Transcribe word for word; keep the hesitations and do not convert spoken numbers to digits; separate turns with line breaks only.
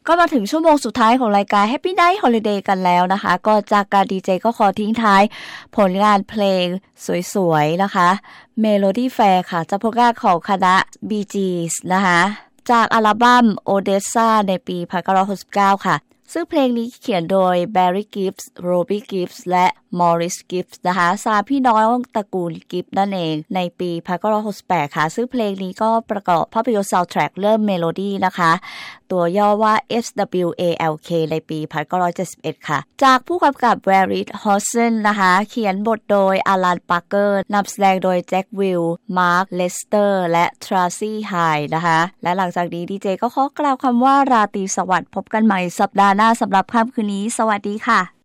ก็มาถึงชั่วโมงสุดท้ายของรายการ Happy Night Holiday กันแล้วนะคะก็จากการดีเจก็ขอทิ้งท้ายผลงานเพลงสวยๆนะคะ Melody Fair ค่ะจากผลงานของคณะ Bee Gees นะคะจากอัลบั้ม Odessa ในปีหนึ่งพันเก้าร้อยหกสิบเก้าค่ะซึ่งเพลงนี้เขียนโดย Barry Gibbs, Robbie Gibbs และ Maurice Gibbs นะคะสามพี่น้องตระกูล Gibbs นั่นเองในปีหนึ่งพันเก้าร้อยหกสิบแปดค่ะซึ่งเพลงนี้ก็ประกอบภาพยนตร์ Soundtrack เรื่อง Melody นะคะตัวย่อว่า เอส ดับเบิลยู เอ แอล เค ในปีหนึ่งพันเก้าร้อยเจ็ดสิบเอ็ดค่ะจากผู้กำกับ Barry Hosson นะคะเขียนบทโดย Alan Parker นำแสดงโดย Jack Will, Mark Lester และ Tracy Hyde นะคะและหลังจากนี้ดีเจก็ขอกล่าวคำว่าราตรีสวัสดิ์พบกันใหม่สัปดาห์หน้าสำหรับค่ำคืนนี้สวัสดีค่ะ